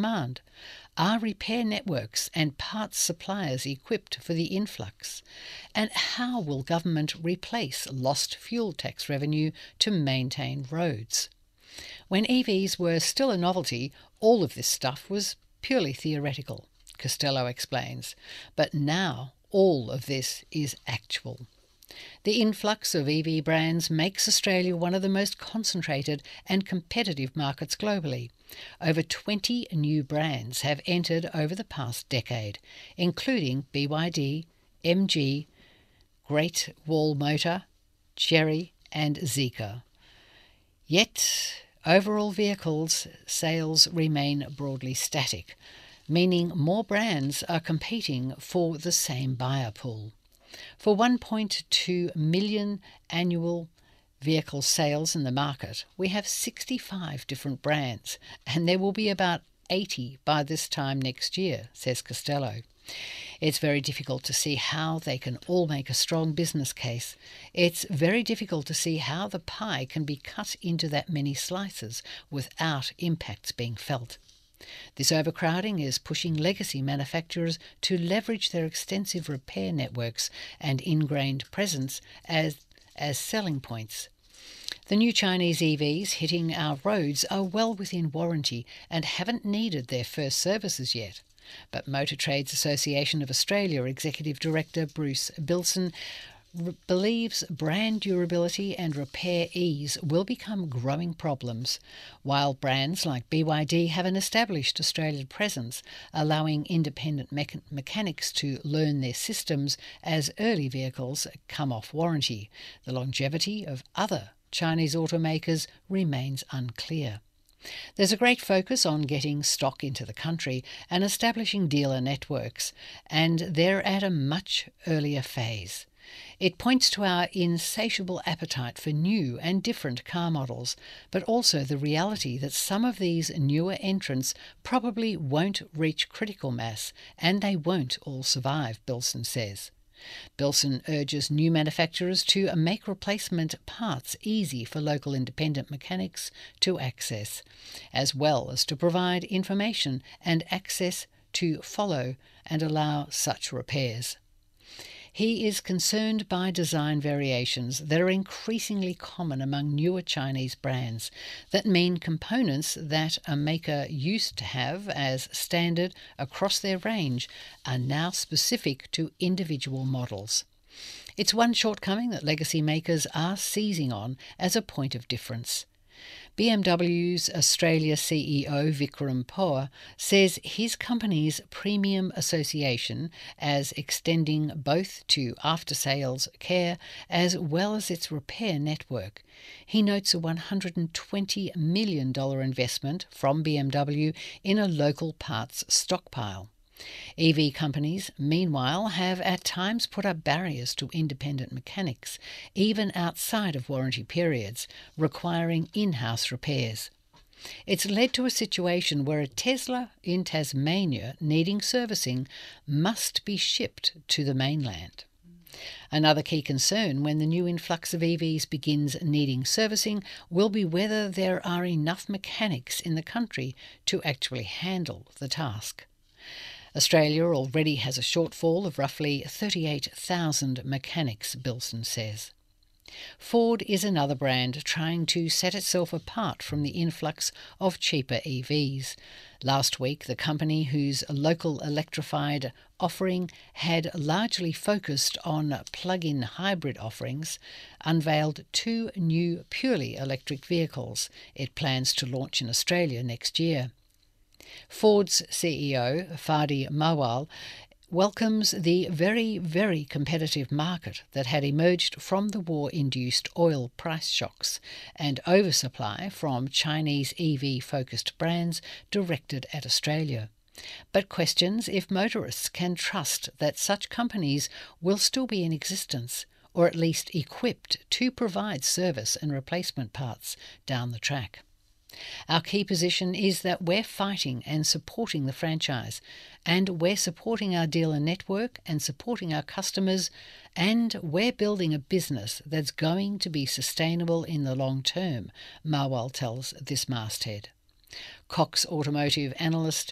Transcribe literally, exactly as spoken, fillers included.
demand? Are repair networks and parts suppliers equipped for the influx? And how will government replace lost fuel tax revenue to maintain roads? When E Vs were still a novelty, all of this stuff was purely theoretical, Costello explains. But now all of this is actual. The influx of E V brands makes Australia one of the most concentrated and competitive markets globally. Over twenty new brands have entered over the past decade, including B Y D, M G, Great Wall Motor, Chery and Zeekr. Yet, overall vehicles sales remain broadly static, meaning more brands are competing for the same buyer pool. For one point two million annual vehicle sales in the market, we have sixty-five different brands, and there will be about eighty by this time next year, says Costello. It's very difficult to see how they can all make a strong business case. It's very difficult to see how the pie can be cut into that many slices without impacts being felt. This overcrowding is pushing legacy manufacturers to leverage their extensive repair networks and ingrained presence as, as selling points. The new Chinese E Vs hitting our roads are well within warranty and haven't needed their first services yet. But Motor Trades Association of Australia Executive Director Bruce Bilson r- believes brand durability and repair ease will become growing problems, while brands like B Y D have an established Australian presence, allowing independent me- mechanics to learn their systems as early vehicles come off warranty. The longevity of other Chinese automakers remains unclear. There's a great focus on getting stock into the country and establishing dealer networks, and they're at a much earlier phase. It points to our insatiable appetite for new and different car models, but also the reality that some of these newer entrants probably won't reach critical mass, and they won't all survive, Bilson says. Bilson urges new manufacturers to make replacement parts easy for local independent mechanics to access, as well as to provide information and access to follow and allow such repairs. He is concerned by design variations that are increasingly common among newer Chinese brands that mean components that a maker used to have as standard across their range are now specific to individual models. It's one shortcoming that legacy makers are seizing on as a point of difference. B M W's Australia C E O Vikram Power says his company's premium association, as extending both to after-sales care as well as its repair network. He notes a one hundred twenty million dollars investment from B M W in a local parts stockpile. E V companies, meanwhile, have at times put up barriers to independent mechanics, even outside of warranty periods, requiring in-house repairs. It's led to a situation where a Tesla in Tasmania needing servicing must be shipped to the mainland. Another key concern when the new influx of E Vs begins needing servicing will be whether there are enough mechanics in the country to actually handle the task. Australia already has a shortfall of roughly thirty-eight thousand mechanics, Bilson says. Ford is another brand trying to set itself apart from the influx of cheaper E Vs. Last week, the company whose local electrified offering had largely focused on plug-in hybrid offerings unveiled two new purely electric vehicles it plans to launch in Australia next year. Ford's C E O, Fadi Mawal, welcomes the very, very competitive market that had emerged from the war-induced oil price shocks and oversupply from Chinese E V-focused brands directed at Australia, but questions if motorists can trust that such companies will still be in existence, or at least equipped to provide service and replacement parts down the track. Our key position is that we're fighting and supporting the franchise, and we're supporting our dealer network and supporting our customers, and we're building a business that's going to be sustainable in the long term, Mawal tells this masthead. Cox Automotive analyst